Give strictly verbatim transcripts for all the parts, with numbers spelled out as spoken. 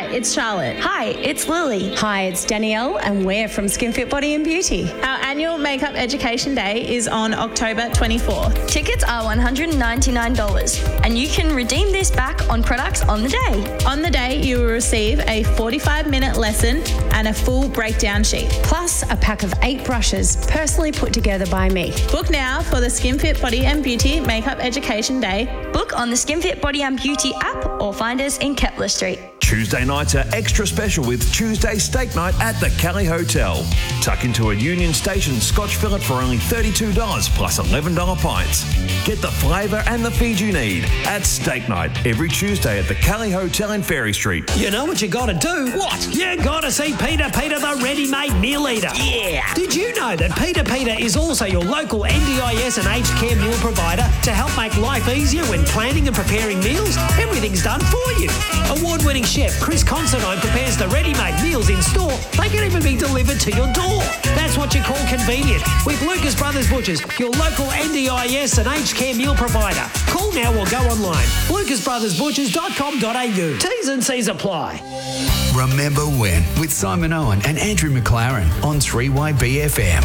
it's Charlotte. Hi, it's Lily. Hi, it's Danielle, and we're from SkinFit Body and Beauty. Our annual Makeup Education Day is on October twenty-fourth. Tickets are one hundred ninety-nine dollars, and you can redeem this back on products on the day. On the day, you will receive a forty-five minute lesson and a full breakdown sheet. Plus a pack of eight brushes, personally put together by me. Book now for the SkinFit Body and Beauty Makeup Education Day. Book on the SkinFit Body and Beauty app or find us in Kepler Street. Tuesday nights are extra special with Tuesday Steak Night at the Cali Hotel. Tuck into a Union Station Scotch fillet for only thirty-two dollars plus eleven dollars pints. Get the flavour and the feed you need at Steak Night every Tuesday at the Cali Hotel in Ferry Street. You know what you got to do? What? You got to see Peter Peter, the ready-made meal eater. Yeah. Did you know that Peter Peter is also your local N D I S and aged care meal provider to help make life easier when planning and preparing meals? Everything's done for you. Award-winning chef Chris Considine prepares the ready-made meals in store. They can even be delivered to your door. That's what you call convenient. With Lucas Brothers Butchers, your local N D I S and aged care meal provider. Call now or go online. lucas brothers butchers dot com dot a u. T's and C's apply. Remember When with Simon Owen and Andrew McLaren on three Y B F M.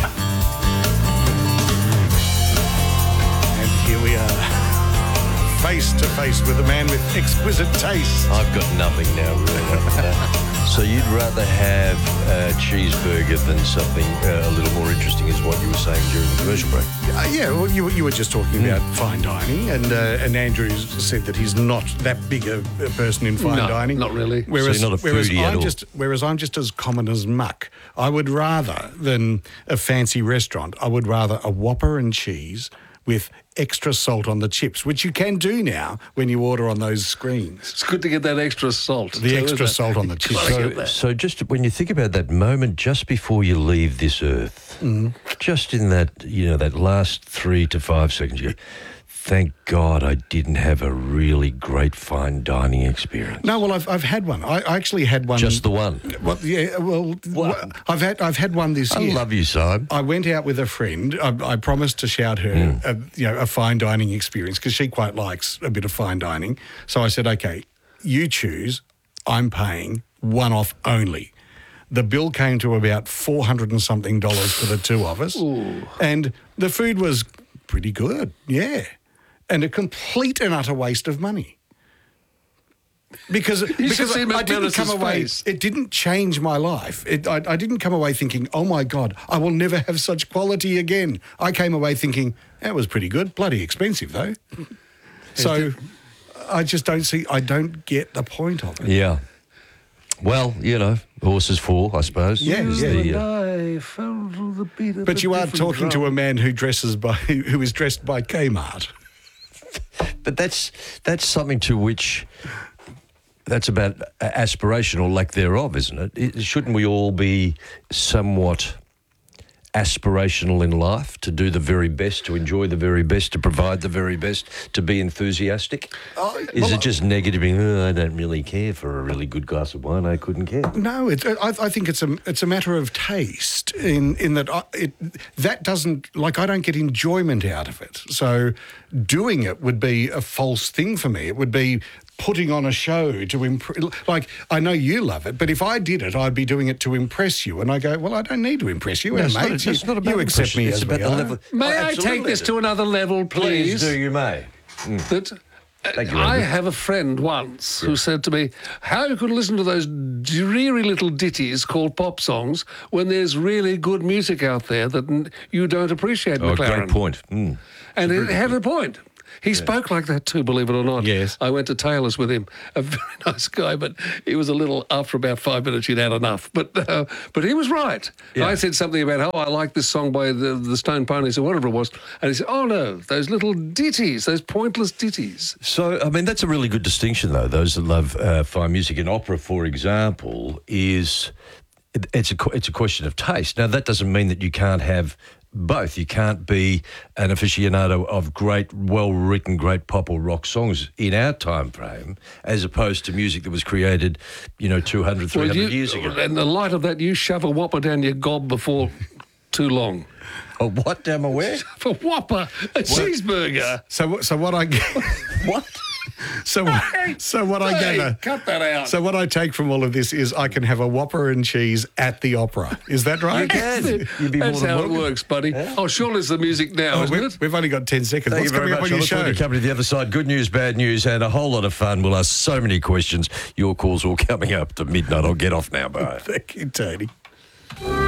And here we are, face to face with a man with exquisite taste. I've got nothing now really after that. So you'd rather have a cheeseburger than something uh, a little more interesting, is what you were saying during the commercial break. Uh, yeah, well, you, you were just talking mm. about fine dining, and uh, and Andrew said that he's not that big a, a person in fine no, dining. not really. Whereas, so you're not a whereas foodie at I'm all. just whereas I'm just as common as muck. I would rather than a fancy restaurant. I would rather a Whopper and cheese with extra salt on the chips, which you can do now when you order on those screens. It's good to get that extra salt. The too, extra isn't it? salt on the chips. So, so just when you think about that moment just before you leave this earth, mm. just in that, you know, that last three to five seconds, you go, thank God I didn't have a really great fine dining experience. No, well, I've I've had one. I, I actually had one. Just the one? Well, yeah. Well, What? I've had I've had one this I year. love you, Simon. I went out with a friend. I, I promised to shout her, Mm. a, you know, a fine dining experience because she quite likes a bit of fine dining. So I said, okay, you choose. I'm paying one off only. The bill came to about four hundred and something dollars for the two of us, Ooh. and the food was pretty good. Yeah. And a complete and utter waste of money. Because, because see I, I didn't come McManus's away, face. it didn't change my life. It, I, I didn't come away thinking, oh my God, I will never have such quality again. I came away thinking, that was pretty good, bloody expensive though. So I just don't see, I don't get the point of it. Yeah. Well, you know, horses fall, I suppose. Yeah, Is yeah. the, uh, I fell to the beat of But a you are different talking to drum. a man who dresses by, who is dressed by Kmart. But that's that's something to which that's about aspiration or lack thereof, isn't it? it? Shouldn't we all be somewhat aspirational in life, to do the very best, to enjoy the very best, to provide the very best, to be enthusiastic? Oh, Is well, it just negative? Oh, I don't really care for a really good glass of wine. I couldn't care. No, it, I, I think it's a it's a matter of taste. In in that I, it that doesn't like I don't get enjoyment out of it. So doing it would be a false thing for me. It would be putting on a show to impress. Like I know you love it, but if I did it, I'd be doing it to impress you. And I go, well, I don't need to impress you. No, We're it's not- mates. it's You- not about you accept impression, me it's as about we the are. level. May Oh, I take absolutely. this to another level, please? Please do, you may. That uh, Thank you, I Andrew. have a friend once who said to me, how you could listen to those dreary little ditties called pop songs when there's really good music out there that n- you don't appreciate, Oh, McLaren. great point. Mm. And it had a point. He spoke like that too, believe it or not. Yes. I went to Taylor's with him. A very nice guy, but he was a little, after about five minutes, he'd had enough. But uh, but he was right. Yeah. I said something about, oh, I like this song by the, the Stone Ponies or whatever it was. And he said, oh, no, those little ditties, those pointless ditties. So, I mean, that's a really good distinction, though. Those that love uh, fine music and opera, for example, is it, it's a it's a question of taste. Now, that doesn't mean that you can't have both. You can't be an aficionado of great, well-written, great pop or rock songs in our time frame, as opposed to music that was created, you know, two hundred, three hundred Well, you- years ago. In the light of that, you shove a Whopper down your gob before too long. Oh, what? Am I where? For Whopper, a cheeseburger. So so what I get, What? So, what- so what I Hey, gather, cut that out. so what I take from all of this is I can have a Whopper and cheese at the opera. Is that right? can. You'd be more That's than how welcome. it works, buddy. Oh, surely it's the music now, Oh, isn't we've, it? we've only got ten seconds. Thank What's you very coming up much. on I your look forward show? to coming to the other side. Good news, bad news, and a whole lot of fun. We'll ask so many questions. Your calls all coming up to midnight. I'll get off now. Bye. Thank you, Tony.